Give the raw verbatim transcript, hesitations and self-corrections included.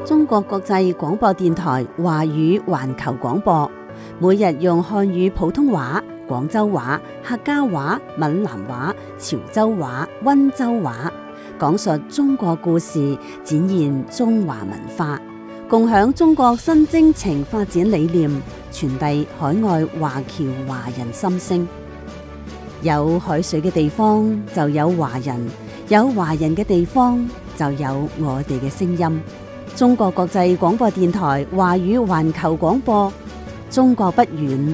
中國國際廣播電台華語環球廣播，每日用漢語普通話、廣州話、客家話、閩南話、潮州話、溫州話，講述中國故事，展現中華文化，共享中國新征程發展理念，傳遞海外華僑華人心聲。有海水嘅地方就有華人，有華人嘅地方就有我哋嘅聲音。中國國際廣播電台華語環球廣播，中國不遠，